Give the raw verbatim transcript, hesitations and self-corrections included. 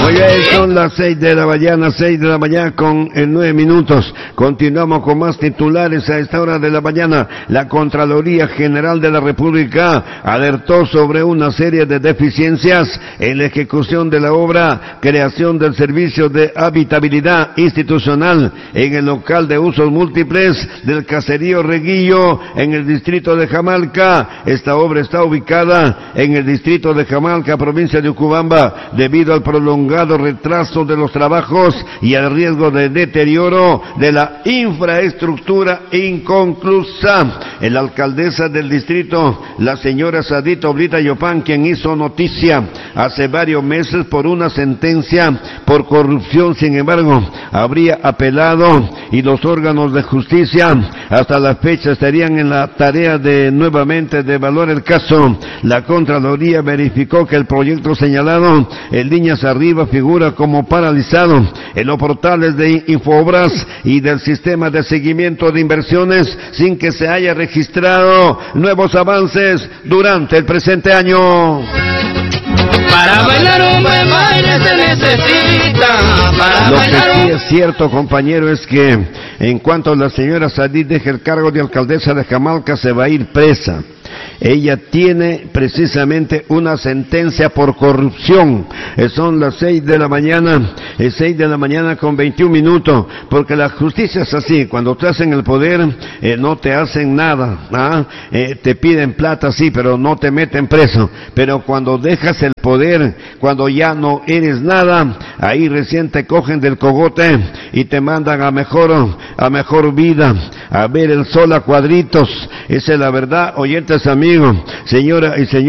Oiga, son las seis de la mañana, seis de la mañana con eh, nueve minutos. Continuamos con más titulares a esta hora de la mañana. La Contraloría General de la República alertó sobre una serie de deficiencias en la ejecución de la obra creación del servicio de habitabilidad institucional en el local de usos múltiples del caserío Reguillo en el distrito de Jamalca. Esta obra está ubicada en el distrito de Jamalca, provincia de Ucubamba, debido al prolongado retraso de los trabajos y al riesgo de deterioro de la infraestructura inconclusa. La alcaldesa del distrito, la señora Sadita Oblita Yopán, quien hizo noticia hace varios meses por una sentencia por corrupción, sin embargo, habría apelado y los órganos de justicia hasta la fecha estarían en la tarea de nuevamente de evaluar el caso. La Contraloría verificó que el proyecto señalado en líneas arriba figura como paralizado en los portales de Infoobras y del sistema de seguimiento de inversiones sin que se haya registrado nuevos avances durante el presente año. Para bailar un buen baile se necesita. Para Lo bailar que un... sí es cierto, compañero, es que en cuanto la señora Sadit deje el cargo de alcaldesa de Jamalca, se va a ir presa. Ella tiene precisamente una sentencia por corrupción. Eh, son las seis de la mañana, eh, seis de la mañana con veintiún minutos, porque la justicia es así, cuando te hacen el poder, eh, no te hacen nada, ¿ah? eh, te piden plata, sí, pero no te meten preso, pero cuando dejas el poder, cuando ya no eres nada, ahí recién te cogen del cogote y te mandan a mejor, a mejor vida, a ver el sol a cuadritos. Esa es la verdad, oyentes amigos, señora y señor.